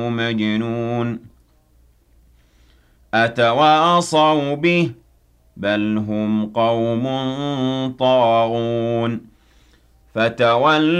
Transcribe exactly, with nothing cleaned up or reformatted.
مجنون أتواصوا به بل هم قوم طاغون فتول